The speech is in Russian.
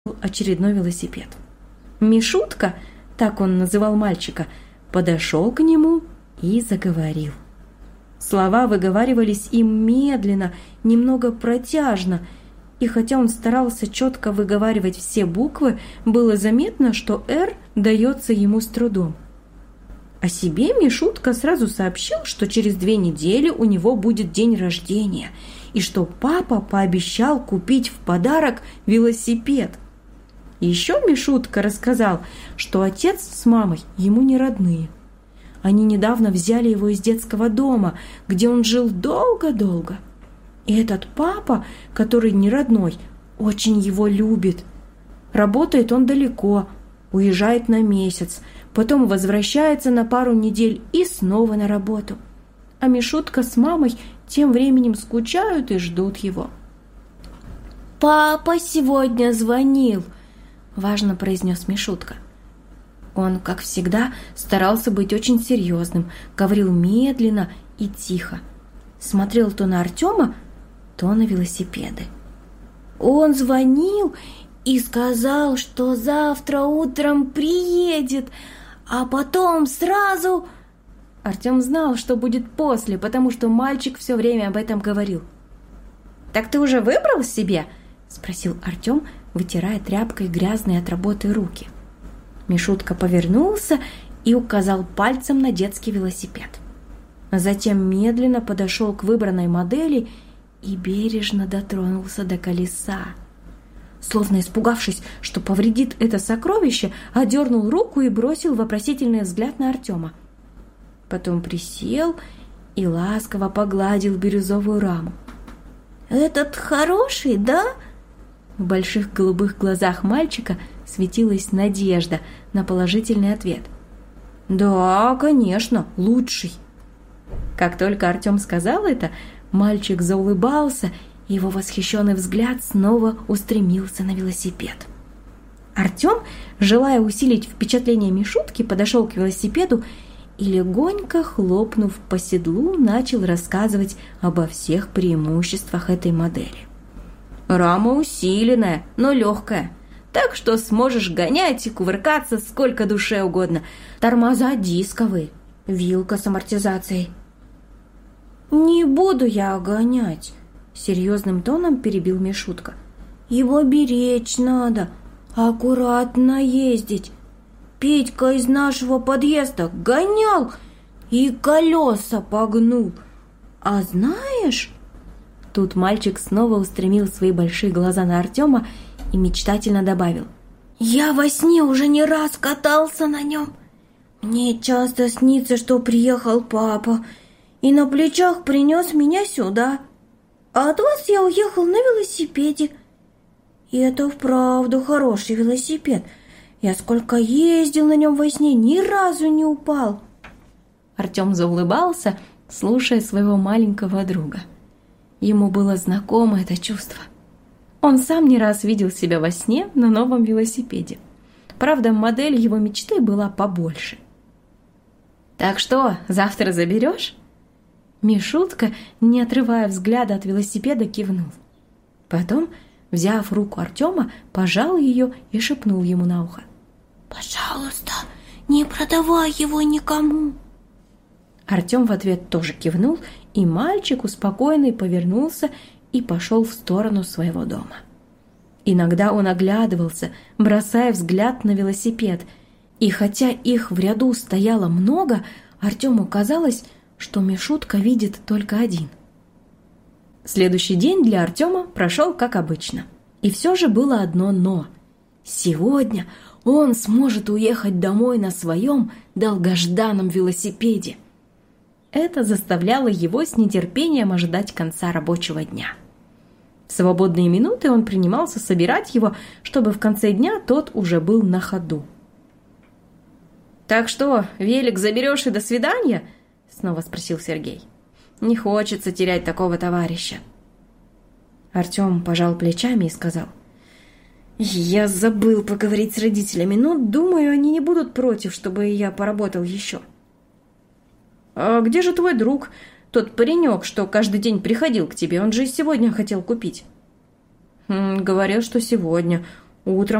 очередной велосипед. Мишутка, так он называл мальчика, подошел к нему и заговорил. Слова выговаривались им медленно, немного протяжно, и хотя он старался четко выговаривать все буквы, было заметно, что «Р» дается ему с трудом. О себе Мишутка сразу сообщил, что через 2 недели у него будет день рождения, и что папа пообещал купить в подарок велосипед. Еще Мишутка рассказал, что отец с мамой ему не родные. Они недавно взяли его из детского дома, где он жил долго-долго. И этот папа, который не родной, очень его любит. Работает он далеко, уезжает на месяц, потом возвращается на пару недель и снова на работу. А Мишутка с мамой тем временем скучают и ждут его. «Папа сегодня звонил», – важно произнес Мишутка. Он, как всегда, старался быть очень серьезным, говорил медленно и тихо. Смотрел то на Артема, то на велосипеды. Он звонил и сказал, что завтра утром приедет, а потом сразу... Артем знал, что будет после, потому что мальчик все время об этом говорил. «Так ты уже выбрал себе?» – спросил Артем, вытирая тряпкой грязные от работы руки. Мишутка повернулся и указал пальцем на детский велосипед. Затем медленно подошел к выбранной модели и бережно дотронулся до колеса. Словно испугавшись, что повредит это сокровище, одернул руку и бросил вопросительный взгляд на Артема. Потом присел и ласково погладил бирюзовую раму. «Этот хороший, да?» В больших голубых глазах мальчика светилась надежда на положительный ответ. «Да, конечно, лучший». Как только Артем сказал это, мальчик заулыбался, и его восхищенный взгляд снова устремился на велосипед. Артем, желая усилить впечатление Мишутки, подошел к велосипеду и, легонько хлопнув по седлу, начал рассказывать обо всех преимуществах этой модели. «Рама усиленная, но легкая, так что сможешь гонять и кувыркаться сколько душе угодно. Тормоза дисковые, вилка с амортизацией». «Не буду я гонять», — серьезным тоном перебил Мишутка. «Его беречь надо, аккуратно ездить. Петька из нашего подъезда гонял и колеса погнул. А знаешь...» Тут мальчик снова устремил свои большие глаза на Артема и мечтательно добавил. «Я во сне уже не раз катался на нем. Мне часто снится, что приехал папа и на плечах принес меня сюда. А от вас я уехал на велосипеде. И это вправду хороший велосипед. Я сколько ездил на нем во сне, ни разу не упал». Артем заулыбался, слушая своего маленького друга. Ему было знакомо это чувство. Он сам не раз видел себя во сне на новом велосипеде. Правда, модель его мечты была побольше. «Так что, завтра заберешь?» Мишутка, не отрывая взгляда от велосипеда, кивнул. Потом, взяв руку Артема, пожал ее и шепнул ему на ухо. «Пожалуйста, не продавай его никому». Артем в ответ тоже кивнул, и мальчик, успокоенный, повернулся и пошел в сторону своего дома. Иногда он оглядывался, бросая взгляд на велосипед, и хотя их в ряду стояло много, Артему казалось, что Мишутка видит только один. Следующий день для Артема прошел как обычно. И все же было одно «но». Сегодня он сможет уехать домой на своем долгожданном велосипеде. Это заставляло его с нетерпением ожидать конца рабочего дня. В свободные минуты он принимался собирать его, чтобы в конце дня тот уже был на ходу. «Так что, велик заберешь и до свидания?» — снова спросил Сергей. «Не хочется терять такого товарища». Артем пожал плечами и сказал: «Я забыл поговорить с родителями, но, думаю, они не будут против, чтобы я поработал еще». «А где же твой друг, тот паренек, что каждый день приходил к тебе? Он же и сегодня хотел купить». «Говорил, что сегодня. Утром